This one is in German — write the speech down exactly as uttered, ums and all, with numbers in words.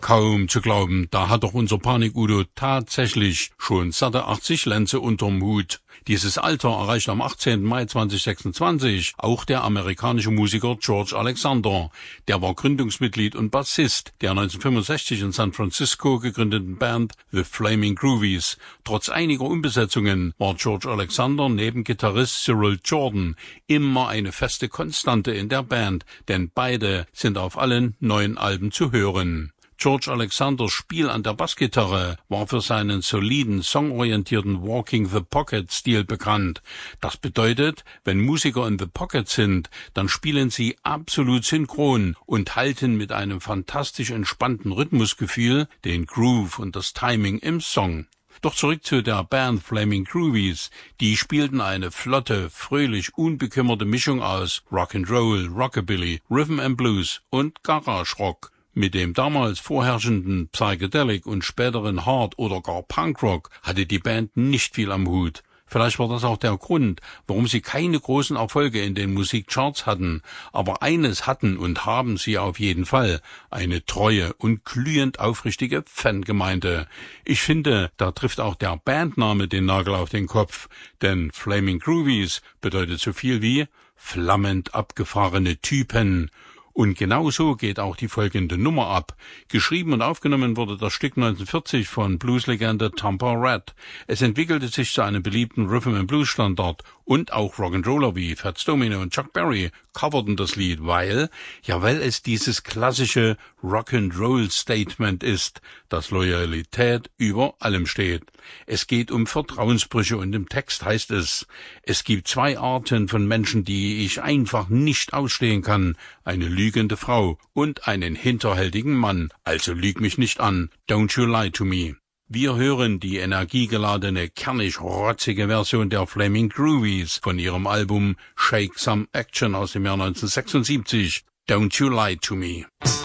Kaum zu glauben, da hat doch unser Panik-Udo tatsächlich schon satte achtzig Lenze unterm Hut. Dieses Alter erreicht am achtzehnten Mai zweitausendsechsundzwanzig auch der amerikanische Musiker George Alexander. Der war Gründungsmitglied und Bassist der neunzehnhundertfünfundsechzig in San Francisco gegründeten Band The Flaming Groovies. Trotz einiger Umbesetzungen war George Alexander neben Gitarrist Cyril Jordan immer eine feste Konstante in der Band, denn beide sind auf allen neuen Alben zu hören. George Alexanders Spiel an der Bassgitarre war für seinen soliden, songorientierten Walking the Pocket-Stil bekannt. Das bedeutet, wenn Musiker in the Pocket sind, dann spielen sie absolut synchron und halten mit einem fantastisch entspannten Rhythmusgefühl den Groove und das Timing im Song. Doch zurück zu der Band Flaming Groovies. Die spielten eine flotte, fröhlich unbekümmerte Mischung aus Rock'n'Roll, Rockabilly, Rhythm and Blues und Garage Rock. Mit dem damals vorherrschenden Psychedelic und späteren Hard- oder gar Punkrock hatte die Band nicht viel am Hut. Vielleicht war das auch der Grund, warum sie keine großen Erfolge in den Musikcharts hatten. Aber eines hatten und haben sie auf jeden Fall: eine treue und glühend aufrichtige Fangemeinde. Ich finde, da trifft auch der Bandname den Nagel auf den Kopf. Denn Flaming Groovies bedeutet so viel wie flammend abgefahrene Typen. Und genau so geht auch die folgende Nummer ab. Geschrieben und aufgenommen wurde das Stück neunzehnhundertvierzig von Blueslegende Tampa Red. Es entwickelte sich zu einem beliebten Rhythm-and-Blues-Standard und auch Rock'n'Roller wie Fats Domino und Chuck Berry coverten das Lied, weil, ja weil es dieses klassische Rock'n'Roll-Statement ist, dass Loyalität über allem steht. Es geht um Vertrauensbrüche und im Text heißt es: Es gibt zwei Arten von Menschen, die ich einfach nicht ausstehen kann: eine lügende Frau und einen hinterhältigen Mann. Also lüg mich nicht an. Don't you lie to me. Wir hören die energiegeladene, kernig-rotzige Version der Flaming Groovies von ihrem Album Shake Some Action aus dem Jahr neunzehnhundertsechsundsiebzig. Don't you lie to me.